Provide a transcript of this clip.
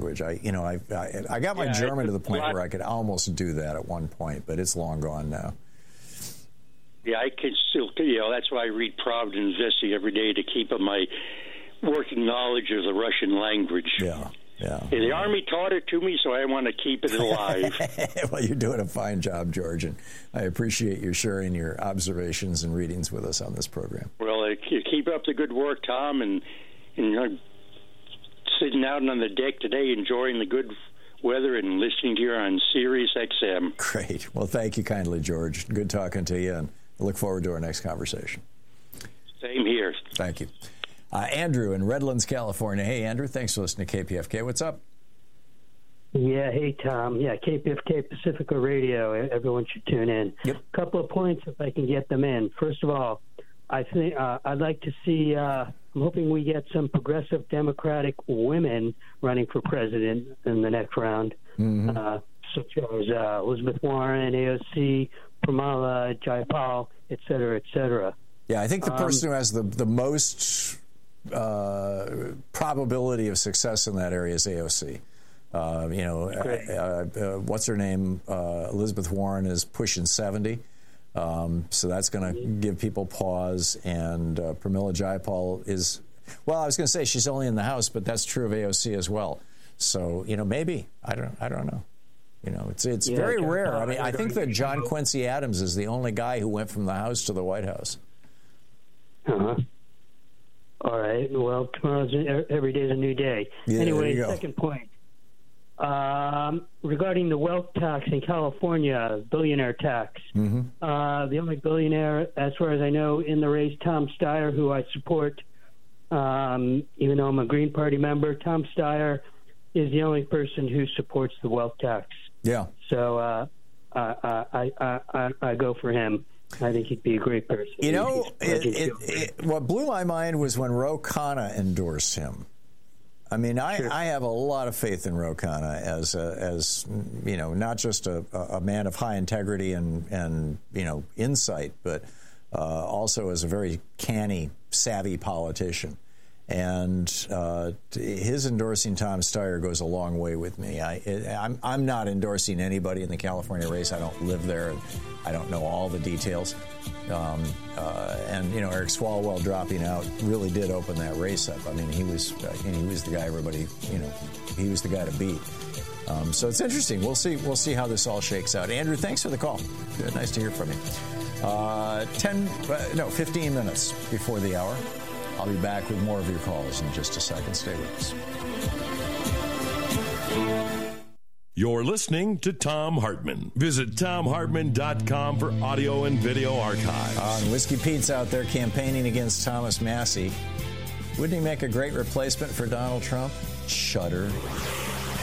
language. I got my German to the point where I could almost do that at one point, but it's long gone now. Yeah, I can still, that's why I read Providence Vesey every day to keep up my working knowledge of the Russian language. Yeah. The Army taught it to me, so I want to keep it alive. Well, you're doing a fine job, George, and I appreciate you sharing your observations and readings with us on this program. Well, keep up the good work, Tom, and sitting out on the deck today, enjoying the good weather and listening to you on Sirius XM. Great. Well, thank you kindly, George. Good talking to you, and I look forward to our next conversation. Same here. Thank you. Andrew in Redlands, California. Hey, Andrew, thanks for listening to KPFK. What's up? Yeah, hey, Tom. Yeah, KPFK Pacifica Radio. Everyone should tune in. Yep. A couple of points if I can get them in. First of all, I think I'd like to see, I'm hoping we get some progressive Democratic women running for president in the next round, such as Elizabeth Warren, AOC, Pramila Jayapal, et cetera, et cetera. Yeah, I think the person who has the most probability of success in that area is AOC. What's her name? Elizabeth Warren is pushing 70. So that's going to give people pause. And Pramila Jayapal is, well, I was going to say she's only in the House, but that's true of AOC as well. So, maybe. I don't know. It's very rare. I mean, I think that John Quincy Adams is the only guy who went from the House to the White House. All right. Well, every day's a new day. Yeah, anyway, second point. Regarding the wealth tax in California, billionaire tax. The only billionaire, as far as I know, in the race, Tom Steyer, who I support, even though I'm a Green Party member, Tom Steyer is the only person who supports the wealth tax. Yeah. So I go for him. I think he'd be a great person. What blew my mind was when Ro Khanna endorsed him. I mean, I have a lot of faith in Ro Khanna as not just a man of high integrity and insight, but also as a very canny, savvy politician. And his endorsing Tom Steyer goes a long way with me. I'm not endorsing anybody in the California race. I don't live there. I don't know all the details. Eric Swalwell dropping out really did open that race up. I mean, he was the guy everybody, he was the guy to beat. So it's interesting. We'll see how this all shakes out. Andrew, thanks for the call. Good. Nice to hear from you. 15 minutes before the hour. I'll be back with more of your calls in just a second. Stay with us. You're listening to Thom Hartmann. Visit ThomHartmann.com for audio and video archives. And Whiskey Pete's out there campaigning against Thomas Massie. Wouldn't he make a great replacement for Donald Trump? Shudder.